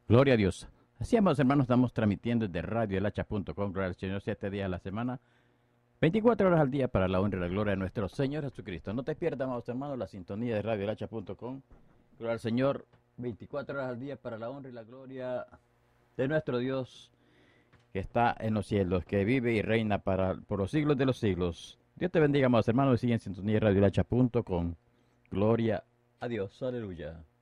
Gloria a Dios. Así, amados hermanos, estamos transmitiendo desde radioelacha.com, gloria al Señor, 7 días a la semana, 24 horas al día para la honra y la gloria de nuestro Señor Jesucristo. No te pierdas, amados hermanos, la sintonía de radioelacha.com, gloria al Señor, 24 horas al día para la honra y la gloria de nuestro Dios que está en los cielos, que vive y reina por los siglos de los siglos. Dios te bendiga, amados hermanos, y sigue en sintonía de radioelacha.com. Gloria a Dios, aleluya.